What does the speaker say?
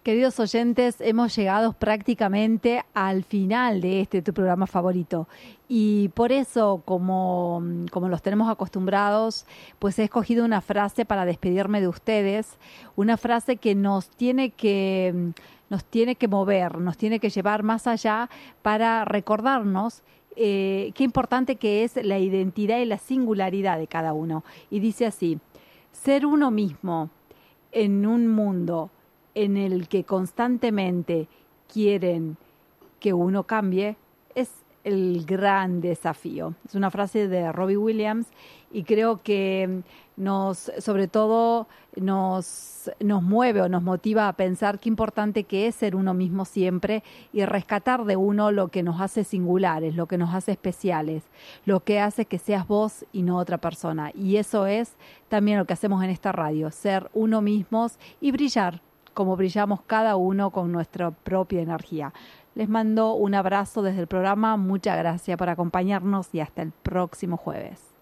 Queridos oyentes, hemos llegado prácticamente al final de tu programa favorito y por eso, como los tenemos acostumbrados, pues he escogido una frase para despedirme de ustedes, una frase que nos tiene que mover, nos tiene que llevar más allá para recordarnos qué importante que es la identidad y la singularidad de cada uno. Y dice así: ser uno mismo en un mundo en el que constantemente quieren que uno cambie es el gran desafío. Es una frase de Robbie Williams y creo que sobre todo nos mueve o nos motiva a pensar qué importante que es ser uno mismo siempre y rescatar de uno lo que nos hace singulares, lo que nos hace especiales, lo que hace que seas vos y no otra persona. Y eso es también lo que hacemos en esta radio, ser uno mismos y brillar como brillamos cada uno con nuestra propia energía. Les mando un abrazo desde el programa, muchas gracias por acompañarnos y hasta el próximo jueves.